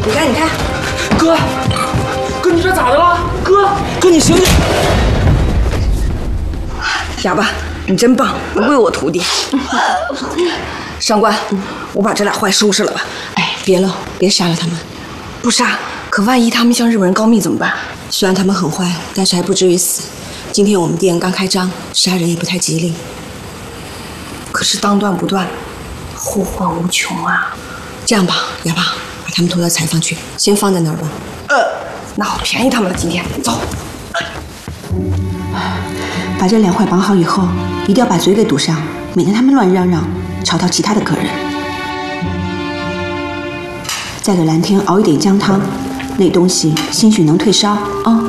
你看，你看， 哥，你这咋的了？哥，你醒醒！ 哑巴，你真棒，不愧我徒弟。上官，我把这俩坏收拾了吧？ 哎，别了，别杀了他们。 不杀，可万一他们向日本人告密怎么办？ 虽然他们很坏，但是还不至于死。今天我们店刚开张，杀人也不太吉利。 可是当断不断，后患无穷啊！ 这样吧，哑巴，把他们拖到柴房去，先放在那儿吧。 那好便宜他们了，今天走。 把这两块绑好以后，一定要把嘴给堵上，免得他们乱嚷嚷，吵到其他的客人。再给蓝天熬一点姜汤，那东西兴许能退烧啊。